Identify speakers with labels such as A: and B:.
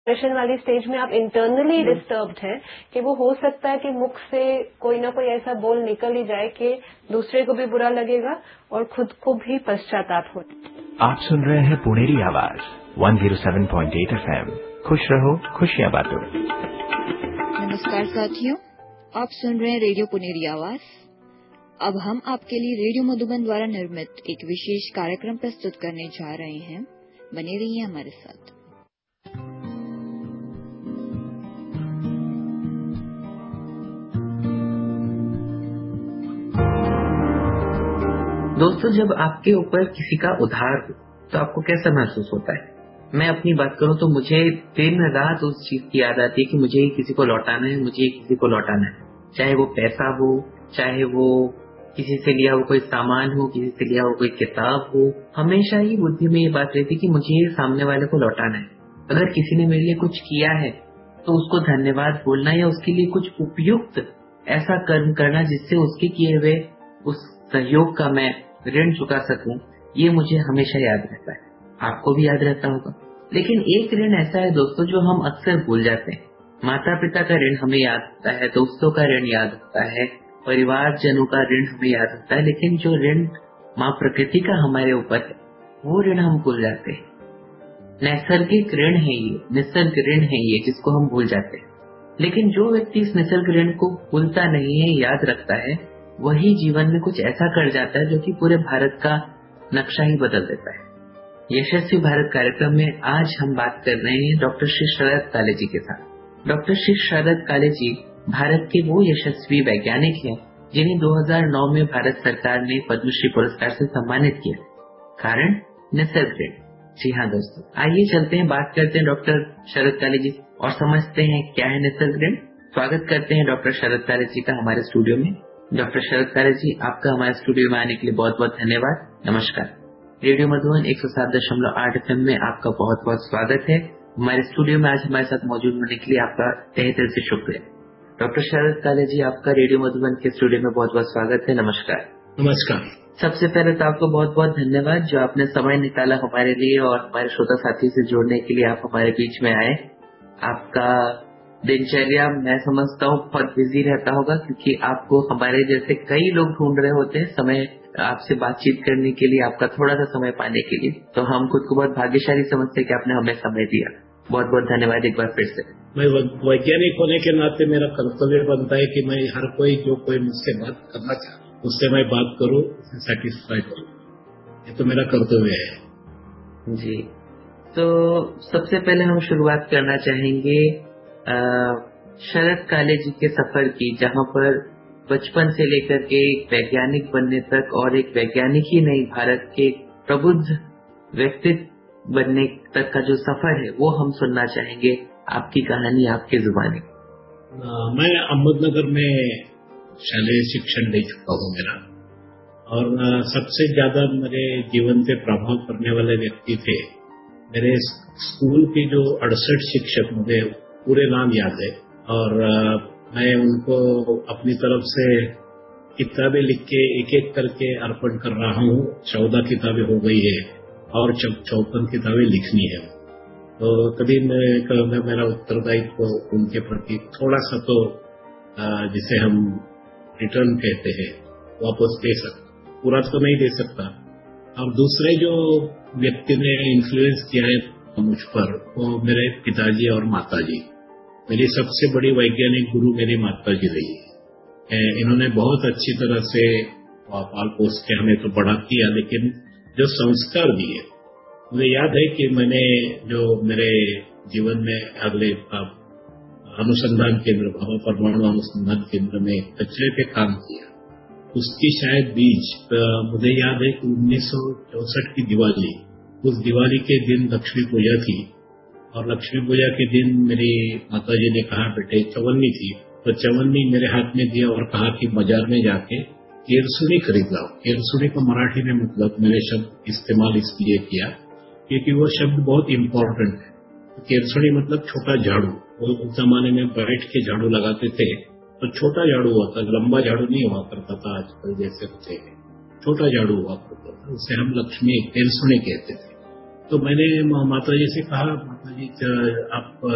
A: Depression वाली stage में आप इंटरनली डिस्टर्ब्ड हैं कि वो हो सकता है कि मुख से कोई ना कोई ऐसा बोल निकल ही जाए कि दूसरे को भी बुरा लगेगा और खुद को भी पश्चाताप हो।
B: आप सुन रहे हैं पुनेरी आवाज 107.8 FM। खुश रहो, खुशियां बांटो।
C: नमस्कार साथियों, आप सुन रहे हैं रेडियो पुनेरी आवाज। अब हम आपके लिए रेडियो मधुबन द्वारा निर्मित एक विशेष कार्यक्रम प्रस्तुत करने जा रहे हैं। बने रहिए हमारे साथ।
D: दोस्तों, जब आपके ऊपर किसी का उधार हो तो आपको कैसा महसूस होता है? मैं अपनी बात करूं तो मुझे दिन रात उस चीज की याद आती है कि मुझे किसी को लौटाना है, मुझे किसी को लौटाना है। चाहे वो पैसा हो, चाहे वो किसी से लिया हुआ कोई सामान हो, किसी से लिया हुआ कोई किताब हो, हमेशा ही बुद्धि में ये बात रहती है कि मुझे सामने वाले को लौटाना है। अगर किसी ने मेरे लिए कुछ किया है तो उसको धन्यवाद बोलना या उसके लिए कुछ उपयुक्त ऐसा कर्म करना जिससे उसके किए हुए उस सहयोग का मैं ऋण चुका सकूं, ये मुझे हमेशा याद रहता है। आपको भी याद रहता होगा। लेकिन एक ऋण ऐसा है दोस्तों जो हम अक्सर भूल जाते हैं। माता पिता का ऋण हमें याद होता है, दोस्तों का ऋण याद होता है, परिवारजनों का ऋण हमें याद होता है, लेकिन जो ऋण माँ प्रकृति का हमारे ऊपर है वो ऋण हम भूल जाते हैं। नैसर्गिक ऋण है ये, निसर्ग ऋण है ये, जिसको हम भूल जाते हैं। लेकिन जो व्यक्ति इस निसर्ग ऋण को भूलता नहीं है, याद रखता है, वही जीवन में कुछ ऐसा कर जाता है जो कि पूरे भारत का नक्शा ही बदल देता है। यशस्वी भारत कार्यक्रम में आज हम बात कर रहे हैं डॉक्टर श्री शरद काले जी के साथ। डॉक्टर श्री शरद काले जी भारत के वो यशस्वी वैज्ञानिक हैं जिन्हें 2009 में भारत सरकार ने पद्मश्री पुरस्कार से सम्मानित किया। कारण निसर्ग ऋण। जी हाँ दोस्तों, आइए चलते हैं, बात करते हैं डॉक्टर शरद काले जी और समझते हैं क्या है निसर्ग ऋण। स्वागत करते हैं डॉक्टर शरद काले जी का हमारे स्टूडियो में। डॉक्टर शरद काले जी, आपका हमारे स्टूडियो में आने के लिए बहुत बहुत धन्यवाद। नमस्कार। रेडियो मधुबन 107.8 FM में आपका बहुत बहुत स्वागत है। हमारे स्टूडियो में आज हमारे साथ मौजूद होने के लिए आपका तहे दिल से शुक्रिया। डॉक्टर शरद काले जी, आपका रेडियो मधुबन के स्टूडियो में बहुत बहुत स्वागत है। नमस्कार।
E: नमस्कार।
D: सबसे पहले तो आपको बहुत बहुत धन्यवाद जो आपने समय निकाला हमारे लिए और हमारे श्रोता साथी से जुड़ने के लिए आप हमारे बीच में आए। आपका दिनचर्या मैं समझता हूँ बहुत बिजी रहता होगा, क्योंकि आपको हमारे जैसे कई लोग ढूंढ रहे होते हैं समय आपसे बातचीत करने के लिए, आपका थोड़ा सा समय पाने के लिए। तो हम खुद को बहुत भाग्यशाली समझते हैं कि आपने हमें समय दिया। बहुत बहुत धन्यवाद एक बार फिर से।
E: मैं वैज्ञानिक होने के नाते मेरा कर्तव्य बनता है कि मैं हर कोई जो कोई मुझसे बात करना चाहे उससे मैं बात करूं, उससे सेटिस्फाई करूं। ये तो मेरा कर्तव्य है
D: जी। तो सबसे पहले हम शुरुआत करना चाहेंगे शरद काले जी के सफर की, जहां पर बचपन से लेकर के एक वैज्ञानिक बनने तक, और एक वैज्ञानिक ही नहीं, भारत के प्रबुद्ध व्यक्तित्व बनने तक का जो सफर है वो हम सुनना चाहेंगे। आपकी कहानी आपकी जुबानी।
E: मैं अहमदनगर में शालेय शिक्षण ले चुका हूँ मेरा, और सबसे ज्यादा मेरे जीवन पे प्रभाव करने वाले व्यक्ति थे मेरे स्कूल के जो 68 शिक्षक, मुझे पूरे नाम याद है। और मैं उनको अपनी तरफ से किताबें लिख के एक एक करके अर्पण कर रहा हूँ। 14 किताबें हो गई है और 54 किताबें लिखनी है। तो तभी मैं मेरा उत्तरदायित्व उनके प्रति थोड़ा सा तो जिसे हम रिटर्न कहते हैं वापस दे सकता, पूरा तो नहीं दे सकता। और दूसरे जो व्यक्ति ने इन्फ्लुएंस किया है मुझ पर, वो मेरे पिताजी और माताजी। मेरी सबसे बड़ी वैज्ञानिक गुरु मेरी माताजी रही है। इन्होंने बहुत अच्छी तरह से पाल पोस के हमें तो बड़ा किया, लेकिन जो संस्कार दिए, मुझे याद है कि मैंने जो मेरे जीवन में अगले अनुसंधान केंद्र, भाभा परमाणु अनुसंधान केंद्र में कचरे पे काम किया, उसकी शायद बीज मुझे याद है कि 1964 की दिवाली, उस दिवाली के दिन लक्ष्मी पूजा थी। और लक्ष्मी पूजा के दिन मेरी माताजी ने कहा, बेटे चवन्नी थी, तो चवन्नी मेरे हाथ में दिया और कहा कि बाजार में जाके केरसुनी खरीद लाओ। केरसुनी को मराठी में मतलब मैंने शब्द इस्तेमाल इसलिए किया क्योंकि वो शब्द बहुत इम्पोर्टेंट है। केरसुनी मतलब छोटा झाड़ू। वो उस जमाने में बैठ के झाड़ू लगाते थे, तो छोटा झाड़ू हुआ था, लंबा झाड़ू नहीं हुआ करता था आजकल जैसे होते हैं, छोटा झाड़ू हुआ करता था, उसे हम लक्ष्मी केरसुनी कहते थे। तो मैंने माताजी से कहा, माताजी आप